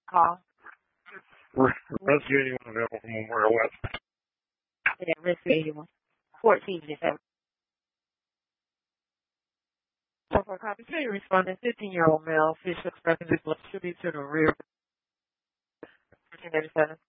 call? Rescue 81 available from Memorial West. Yeah, Rescue 81. 14 minutes. So for copy, can you respond? 15-year-old male, fish expressing his blood should be to the rear. 1487.